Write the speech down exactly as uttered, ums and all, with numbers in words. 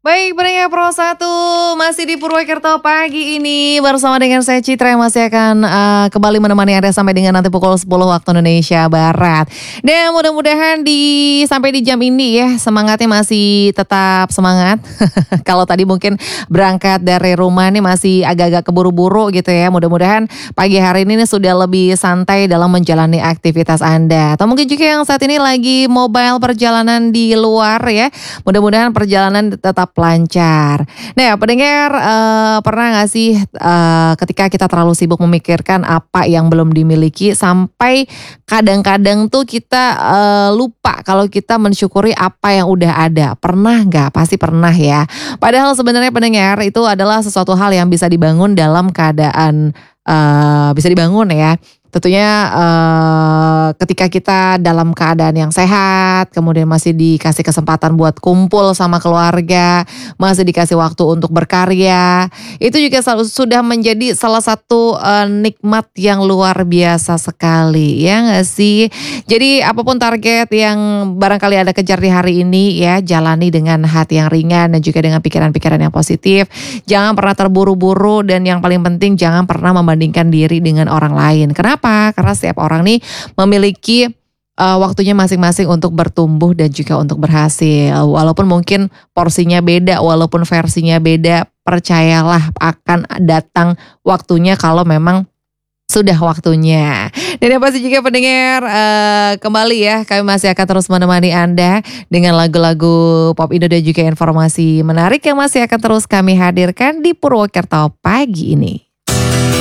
Baik, pendengar Pro satu masih di Purwokerto pagi ini bersama dengan saya Citra yang masih akan uh, kembali menemani Anda sampai dengan nanti pukul sepuluh waktu Indonesia Barat. Dan mudah-mudahan di sampai di jam ini ya semangatnya masih tetap semangat. Kalau tadi mungkin berangkat dari rumah nih masih agak-agak keburu-buru gitu ya. Mudah-mudahan pagi hari ini nih sudah lebih santai dalam menjalani aktivitas Anda. Atau mungkin juga yang saat ini lagi mobile perjalanan di luar ya. Mudah-mudahan perjalanan tetap lancar. Nah, pendengar uh, pernah gak sih uh, ketika kita terlalu sibuk memikirkan apa yang belum dimiliki sampai kadang-kadang tuh kita uh, lupa kalau kita mensyukuri apa yang udah ada. Pernah gak? Pasti pernah ya. Padahal sebenarnya pendengar itu adalah sesuatu hal yang bisa dibangun dalam keadaan uh, bisa dibangun ya. Tentunya uh, ketika kita dalam keadaan yang sehat, kemudian masih dikasih kesempatan buat kumpul sama keluarga, masih dikasih waktu untuk berkarya, itu juga selalu, sudah menjadi salah satu uh, nikmat yang luar biasa sekali, ya nggak sih? Jadi apapun target yang barangkali Anda kejar di hari ini ya, jalani dengan hati yang ringan dan juga dengan pikiran-pikiran yang positif. Jangan pernah terburu-buru dan yang paling penting jangan pernah membandingkan diri dengan orang lain. Kenapa? Karena setiap orang nih memiliki uh, waktunya masing-masing untuk bertumbuh dan juga untuk berhasil. Walaupun mungkin porsinya beda, walaupun versinya beda, percayalah akan datang waktunya kalau memang sudah waktunya. Dan yang pasti juga pendengar uh, kembali ya, kami masih akan terus menemani Anda dengan lagu-lagu pop Indo dan juga informasi menarik yang masih akan terus kami hadirkan di Purwokerto pagi ini.